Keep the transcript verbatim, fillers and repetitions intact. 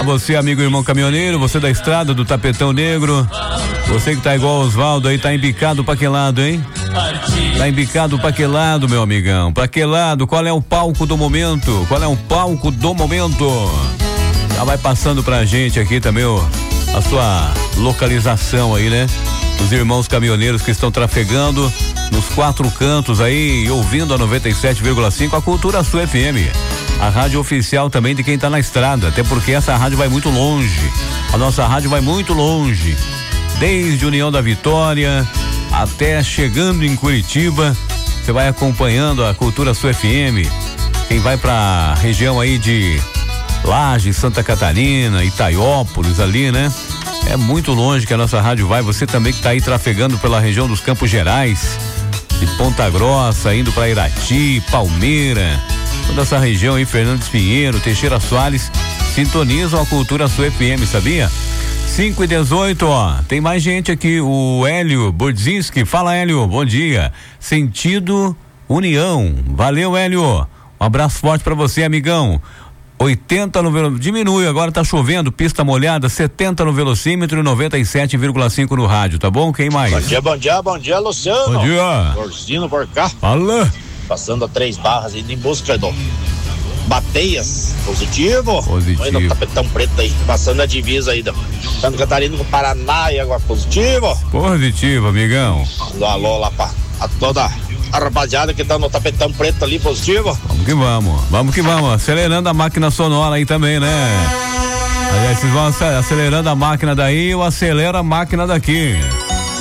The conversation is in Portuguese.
você, amigo irmão caminhoneiro, você da estrada do Tapetão Negro, você que tá igual o Osvaldo aí, tá embicado pra que lado, hein? Tá embicado pra que lado, meu amigão? Pra que lado? Qual é o palco do momento? Qual é o palco do momento? Já vai passando pra gente aqui também ó, a sua localização aí, né? Os irmãos caminhoneiros que estão trafegando nos quatro cantos aí e ouvindo a noventa e sete vírgula cinco, a Cultura Sul F M. A rádio oficial também de quem tá na estrada, até porque essa rádio vai muito longe. A nossa rádio vai muito longe. Desde União da Vitória até chegando em Curitiba, você vai acompanhando a Cultura Sul F M. Quem vai pra região aí de Lages, Santa Catarina, Itaiópolis ali, né? É muito longe que a nossa rádio vai. Você também que tá aí trafegando pela região dos Campos Gerais, de Ponta Grossa, indo para Irati, Palmeira, toda essa região aí, Fernandes Pinheiro, Teixeira Soares, sintonizam a Cultura Sul F M, sabia? cinco e dezoito, ó, tem mais gente aqui, o Hélio Burdzinski. Fala, Hélio, bom dia. Sentido União, valeu, Hélio, um abraço forte pra você, amigão. oitenta no velocímetro, diminui, agora tá chovendo, pista molhada, setenta no velocímetro e noventa e sete vírgula cinco no rádio, tá bom? Quem mais? Bom dia, bom dia, bom dia, Luciano. Bom dia. Torcino por cá. Fala. Passando a três barras indo em busca do Bateias, positivo. Positivo. Aí no Tapetão Preto aí, passando a divisa aí do Santa Catarina com Paraná e água positivo. Positivo, amigão. Do alô lá pra a toda a rapaziada que tá no Tapetão Preto ali, positivo. Vamos que vamos, vamos que vamos, acelerando a máquina sonora aí também, né? Aí vocês vão acelerando a máquina daí, eu acelero a máquina daqui.